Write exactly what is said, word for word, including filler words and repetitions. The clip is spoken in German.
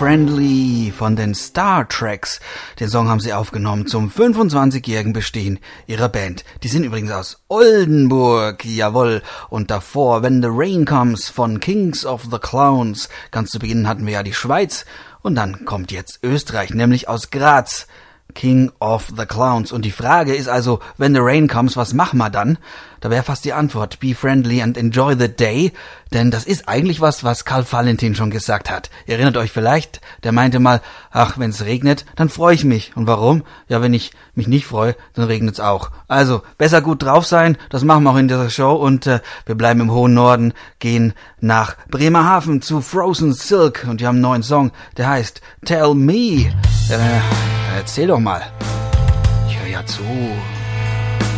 Friendly von den Star Treks. Den Song haben sie aufgenommen zum fünfundzwanzigjährigen Bestehen ihrer Band. Die sind übrigens aus Oldenburg, jawohl. Und davor When the Rain Comes von Kings of the Clowns. Ganz zu Beginn hatten wir ja die Schweiz. Und dann kommt jetzt Österreich, nämlich aus Graz. King of the Clowns. Und die Frage ist also, when the rain comes, was machen wir dann? Da wäre fast die Antwort, be friendly and enjoy the day. Denn das ist eigentlich was, was Karl Valentin schon gesagt hat. Ihr erinnert euch vielleicht, der meinte mal, ach, wenn es regnet, dann freue ich mich. Und warum? Ja, wenn ich mich nicht freue, dann regnet es auch. Also, besser gut drauf sein, das machen wir auch in dieser Show. Und äh, wir bleiben im hohen Norden, gehen nach Bremerhaven zu Frozen Silk. Und die haben einen neuen Song, der heißt Tell Me. Äh, erzähl doch mal. Ich höre ja zu.